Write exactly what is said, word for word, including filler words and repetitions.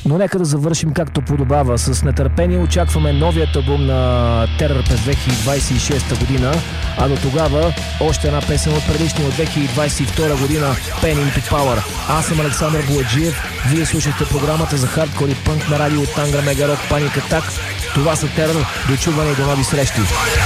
Но нека да завършим както подобава. С нетърпение очакваме новият албум на Terror през две хиляди двадесет и шеста година, а до тогава още една песен от предишния от две хиляди двадесет и втора година, Pain into Power. Аз съм Александър Бояджиев, вие слушахте програмата за хардкор и пънк на радио Тангра Мегарок Паник Атак. Това са Terror, до чуване и до нови срещи.